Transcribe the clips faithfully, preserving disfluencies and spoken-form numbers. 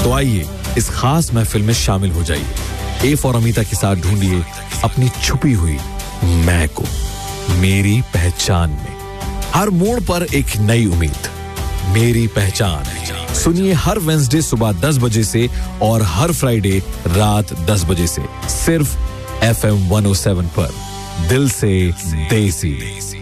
तो आइए इस खास महफिल में शामिल हो जाइए। ए फॉर अमीता के साथ ढूंढिए अपनी छुपी हुई मैं को मेरी पहचान में। हर मोड़ पर एक नई उम्मीद, मेरी पहचान। सुनिए हर वेडनेसडे सुबह दस बजे से और हर फ्राइडे रात दस बजे से सिर्फ F M one O seven पर। दिल से देसी।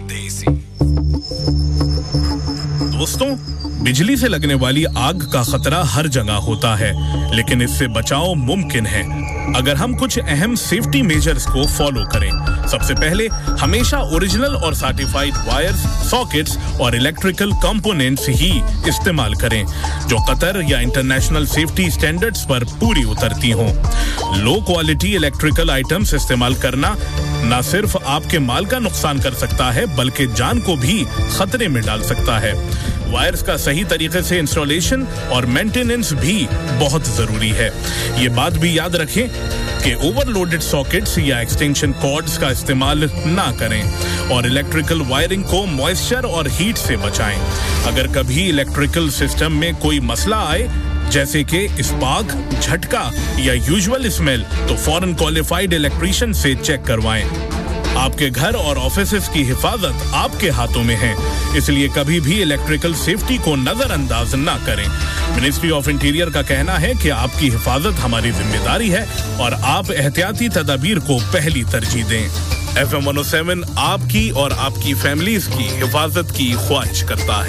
दोस्तों, बिजली से लगने वाली आग का खतरा हर जगह होता है, लेकिन इससे बचाव मुमकिन है अगर हम कुछ अहम सेफ्टी मेजर्स को फॉलो करें। सबसे पहले हमेशा ओरिजिनल और सर्टिफाइड वायर्स, सॉकेट्स और इलेक्ट्रिकल कंपोनेंट्स ही इस्तेमाल करें जो कतर या इंटरनेशनल सेफ्टी स्टैंडर्ड्स पर पूरी उतरती हों। लो क्वालिटी इलेक्ट्रिकल आइटम्स इस्तेमाल करना न सिर्फ आपके माल का नुकसान कर सकता है बल्कि जान को भी खतरे में डाल सकता है। वायर्स का सही तरीके से इंस्टॉलेशन और मेंटेनेंस भी बहुत जरूरी है। ये बात भी याद रखें कि ओवरलोडेड सॉकेट्स या एक्सटेंशन कॉर्ड्स का इस्तेमाल ना करें और इलेक्ट्रिकल वायरिंग को मॉइस्चर और हीट से बचाएं। अगर कभी इलेक्ट्रिकल सिस्टम में कोई मसला आए जैसे कि स्पार्क, झटका या यूजुअल स्मेल, तो फौरन क्वालिफाइड इलेक्ट्रीशियन से चेक करवाएं। आपके घर और ऑफिसेज की हिफाजत आपके हाथों में है, इसलिए कभी भी इलेक्ट्रिकल सेफ्टी को नजरअंदाज ना करें। मिनिस्ट्री ऑफ इंटीरियर का कहना है कि आपकी हिफाजत हमारी जिम्मेदारी है और आप एहतियाती तदाबीर को पहली तरजीह दें। F M one O seven आपकी और आपकी फैमिलीज की हिफाजत की ख्वाहिश करता है।